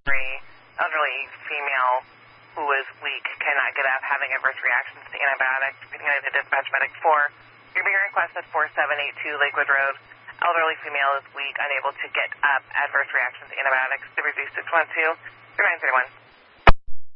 elderly female who is weak, cannot get up, having adverse reactions to antibiotics, repeating to dispatch medic 4. You're being requested 4782 Lakewood Road. Elderly female is weak, unable to get up, adverse reactions to antibiotics. Superview 612 3931.